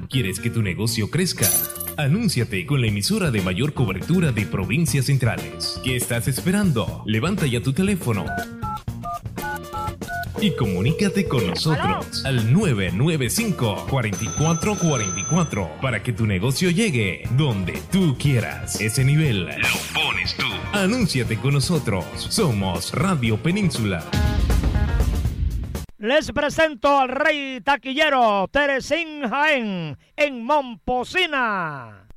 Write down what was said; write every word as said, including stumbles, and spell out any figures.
¿Quieres que tu negocio crezca? Anúnciate con la emisora de mayor cobertura de provincias centrales. ¿Qué estás esperando? Levanta ya tu teléfono y comunícate con nosotros al nueve nueve cinco, cuatro cuatro cuatro cuatro para que tu negocio llegue donde tú quieras. Ese nivel lo pones tú. Anúnciate con nosotros. Somos Radio Península. Les presento al rey taquillero Teresín Jaén en Momposina.